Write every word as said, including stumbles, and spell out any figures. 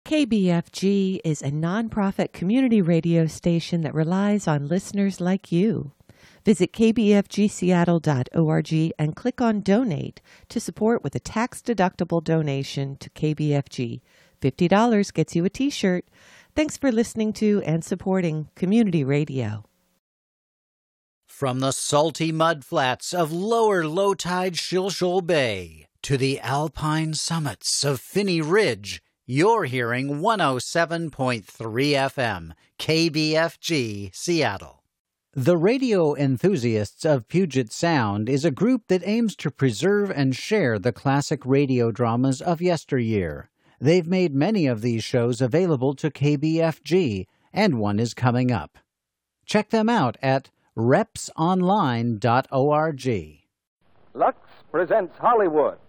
K B F G is a nonprofit community radio station that relies on listeners like you. Visit k b f g seattle dot org and click on Donate to support with a tax-deductible donation to K B F G. fifty dollars gets you a t-shirt. Thanks for listening to and supporting community radio. From the salty mudflats of lower low-tide Shilshole Bay to the alpine summits of Phinney Ridge, you're hearing one oh seven point three F M, K B F G, Seattle. The Radio Enthusiasts of Puget Sound is a group that aims to preserve and share the classic radio dramas of yesteryear. They've made many of these shows available to K B F G, and one is coming up. Check them out at reps online dot org. Lux presents Hollywood.